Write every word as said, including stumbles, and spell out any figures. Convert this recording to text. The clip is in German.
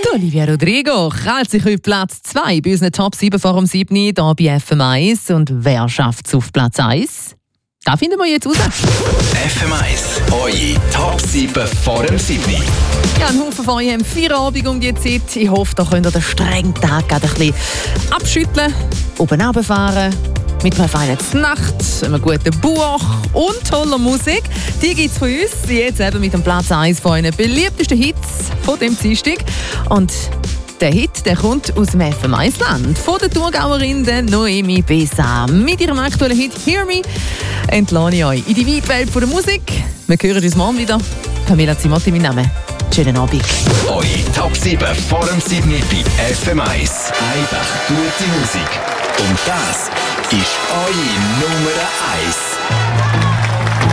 Olivia Rodrigo, kalt sich auf Platz zwei bei unseren Top sieben vor dem sieben hier bei F M eins. Und wer schafft es auf Platz eins? Das finden wir jetzt raus. F M eins, eure Top sieben vor dem sieben. Ja, ein Haufen von euch haben Feierabend um die Zeit. Ich hoffe, da könnt ihr den strengen Tag gerade ein bisschen abschütteln, oben runterfahren, mit einer feinen Nacht, einem guten Buch und toller Musik. Die gibt es von uns jetzt eben mit dem Platz eins von euren beliebtesten Hits von dem Dienstag. Und der Hit, der kommt aus dem F M eins Land. Von der Thurgauerin der Noemi Besa. Mit ihrem aktuellen Hit «Hear Me» entlasse ich euch in die weite Welt der Musik. Wir hören uns morgen wieder. Camilla Zimotti, mein Name. Schönen Abend. Eure Top sieben vor dem sieben bei F M eins. Einfach gute Musik. Und das ist eure Nummer eins.